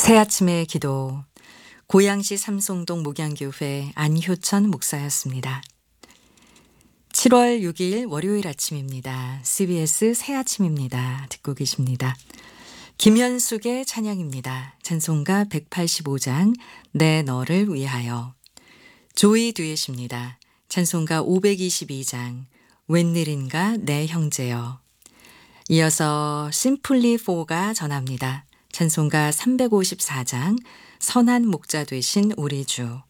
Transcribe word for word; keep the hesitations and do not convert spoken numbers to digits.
새아침의 기도. 고양시 삼송동 목양교회 안효천 목사였습니다. 칠월 육일 월요일 아침입니다. 씨비에스 새아침입니다. 듣고 계십니다. 김현숙의 찬양입니다. 찬송가 백팔십오장 내 너를 위하여. 조이 듀엣입니다. 찬송가 오백이십이장 웬일인가 내 형제여. 이어서 심플리 포가 전합니다. 찬송가 삼백오십사장 선한 목자 되신 우리 주.